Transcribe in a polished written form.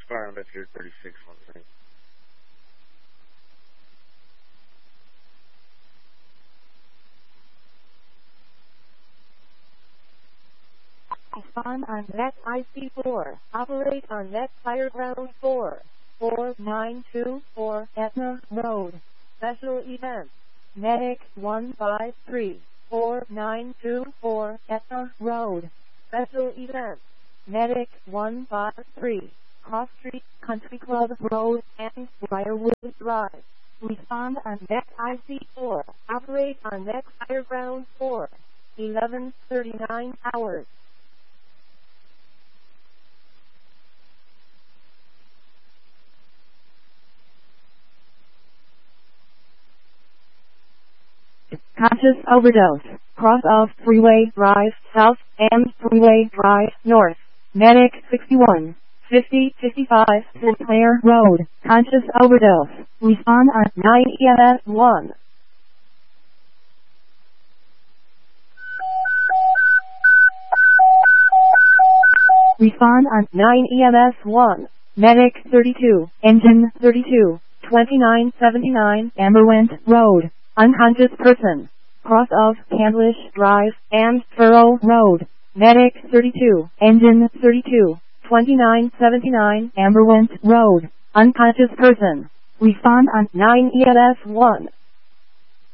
Fire on Pier 36 one thing. Respond on net IC4. Operate on net fire ground 4. 4924 Etna Road. Special event. Medic 153. 4924 Etna Road. Special event. Medic 153. Cross Street Country Club Road and Briarwood Drive. Respond on net IC4. Operate on net fire ground 4. 11:39 hours. Conscious overdose. Cross of Freeway Drive South and Freeway Drive North. Medic 61. 5055 Sinclair Road. Conscious overdose. Respond on 9 EMS 1. Respond on 9 EMS 1. Medic 32. Engine 32. 2979 Amberwent Road. Unconscious person. Cross of Candlish Drive and Furrow Road. Medic 32. Engine 32. 2979 Amberwent Road. Unconscious person. Respond on 9 EMS 1.